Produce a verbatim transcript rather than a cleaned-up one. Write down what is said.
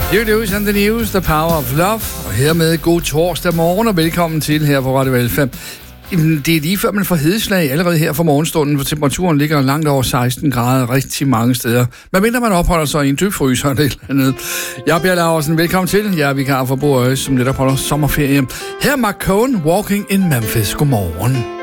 You do and the news, the power of love. Og hermed god torsdag morgen og velkommen til her på Radio Velfærd. Det er lige før man får hedeslag allerede her for morgenstunden, hvor temperaturen ligger langt over seksten grader rigtig mange steder. Men mindre man opholder sig i en dybfryser eller et eller andet. Jeg er Per Laursen, velkommen til. Jeg er vikar for Bo Øjes, som netop holder sommerferie. Her er Mark Cohen, Walking in Memphis. Godmorgen.